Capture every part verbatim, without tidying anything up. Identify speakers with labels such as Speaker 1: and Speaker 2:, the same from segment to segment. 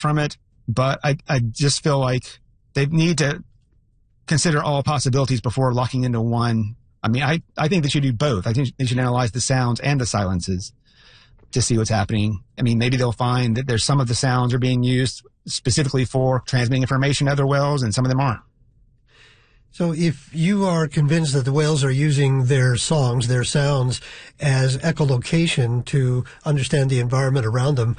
Speaker 1: from it, but I, I just feel like they need to consider all possibilities before locking into one. I mean, I, I think they should do both. I think they should analyze the sounds and the silences to see what's happening. I mean, maybe they'll find that there's some of the sounds are being used specifically for transmitting information to other whales, and some of them aren't.
Speaker 2: So if you are convinced that the whales are using their songs, their sounds, as echolocation to understand the environment around them,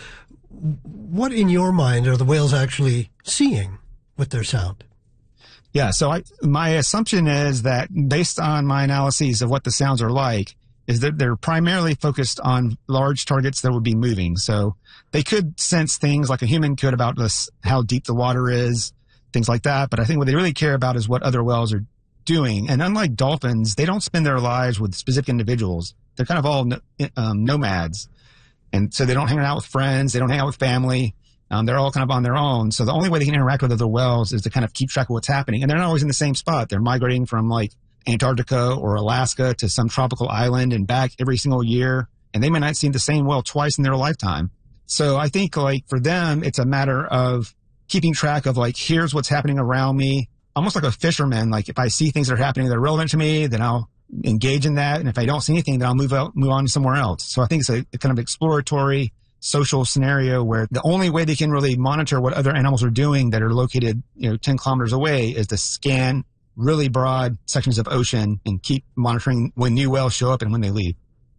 Speaker 2: what in your mind are the whales actually seeing with their sound?
Speaker 1: Yeah, so I, my assumption is that based on my analyses of what the sounds are like, is that they're primarily focused on large targets that would be moving. So they could sense things like a human could about this, how deep the water is, things like that. But I think what they really care about is what other whales are doing. And unlike dolphins, they don't spend their lives with specific individuals. They're kind of all um, nomads. And so they don't hang out with friends. They don't hang out with family. Um, they're all kind of on their own. So the only way they can interact with other whales is to kind of keep track of what's happening. And they're not always in the same spot. They're migrating from like Antarctica or Alaska to some tropical island and back every single year. And they may not see the same whale twice in their lifetime. So I think like for them, it's a matter of keeping track of like, here's what's happening around me. Almost like a fisherman. Like if I see things that are happening that are relevant to me, then I'll engage in that. And if I don't see anything, then I'll move out, move on to somewhere else. So I think it's a, a kind of exploratory social scenario where the only way they can really monitor what other animals are doing that are located, you know, ten kilometers away is to scan really broad sections of ocean and keep monitoring when new whales show up and when they leave.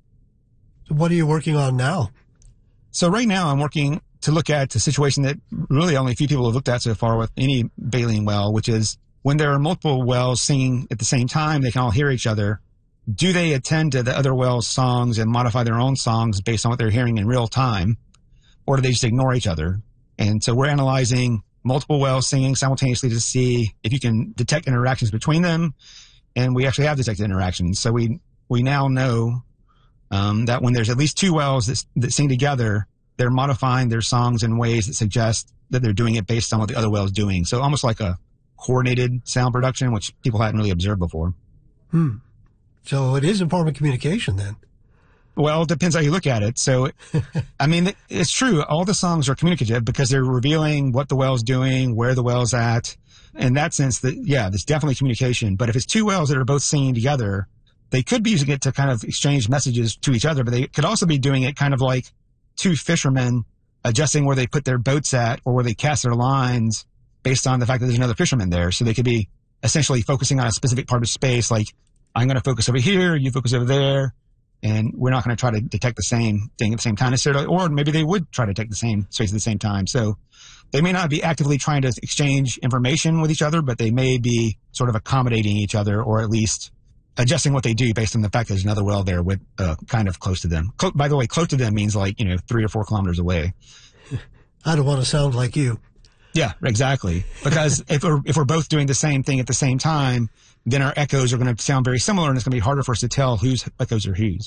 Speaker 2: So what are you working on now?
Speaker 1: So right now I'm working to look at a situation that really only a few people have looked at so far with any baleen whale, which is when there are multiple whales singing at the same time, they can all hear each other. Do they attend to the other whales' songs and modify their own songs based on what they're hearing in real time? Or do they just ignore each other? And so we're analyzing multiple whales singing simultaneously to see if you can detect interactions between them. And we actually have detected interactions. So we, we now know um, that when there's at least two whales that, that sing together, they're modifying their songs in ways that suggest that they're doing it based on what the other whale's doing. So almost like a coordinated sound production, which people hadn't really observed before.
Speaker 2: Hmm. So it is a form of communication then.
Speaker 1: Well, it depends how you look at it. So, I mean, it's true. All the songs are communicative because they're revealing what the whale's doing, where the whale's at. In that sense, that yeah, there's definitely communication. But if it's two whales that are both singing together, they could be using it to kind of exchange messages to each other, but they could also be doing it kind of like two fishermen adjusting where they put their boats at or where they cast their lines based on the fact that there's another fisherman there. So they could be essentially focusing on a specific part of space, like I'm going to focus over here, you focus over there, and we're not going to try to detect the same thing at the same time necessarily, or maybe they would try to detect the same space at the same time. So they may not be actively trying to exchange information with each other, but they may be sort of accommodating each other or at least adjusting what they do based on the fact that there's another whale there with uh, kind of close to them. Cl- by the way, close to them means like, you know, three or four kilometers away.
Speaker 2: I don't want to sound like you.
Speaker 1: Yeah, exactly. Because if we're, if we're both doing the same thing at the same time, then our echoes are going to sound very similar, and it's going to be harder for us to tell whose echoes are whose.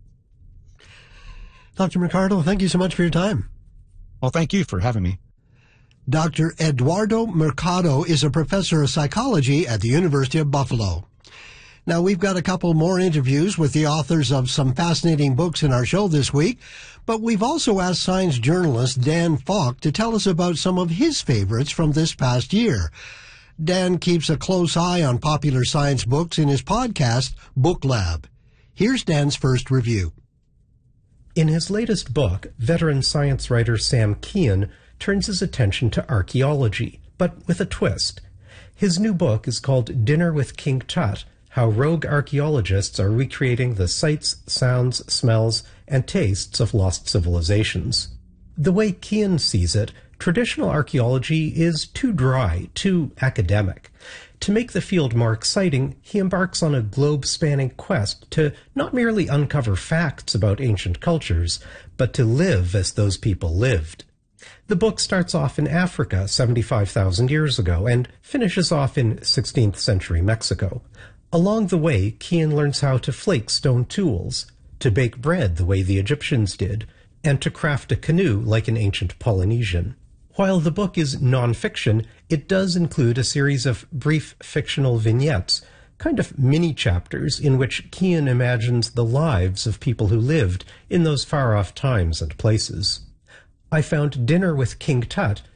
Speaker 2: Doctor Mercado, thank you so much for your time.
Speaker 1: Well, thank you for having me.
Speaker 2: Doctor Eduardo Mercado is a professor of psychology at the University of Buffalo. Now, we've got a couple more interviews with the authors of some fascinating books in our show this week, but we've also asked science journalist Dan Falk to tell us about some of his favorites from this past year. Dan keeps a close eye on popular science books in his podcast, Book Lab. Here's Dan's first review.
Speaker 3: In his latest book, veteran science writer Sam Kean turns his attention to archaeology, but with a twist. His new book is called Dinner with King Tut, How Rogue Archaeologists Are Recreating the Sights, Sounds, Smells, and Tastes of Lost Civilizations. The way Kean sees it, traditional archaeology is too dry, too academic. To make the field more exciting, he embarks on a globe-spanning quest to not merely uncover facts about ancient cultures, but to live as those people lived. The book starts off in Africa seventy-five thousand years ago and finishes off in sixteenth century Mexico. Along the way, Kean learns how to flake stone tools, to bake bread the way the Egyptians did, and to craft a canoe like an ancient Polynesian. While the book is non-fiction, it does include a series of brief fictional vignettes, kind of mini-chapters in which Kean imagines the lives of people who lived in those far-off times and places. I found Dinner with King Tut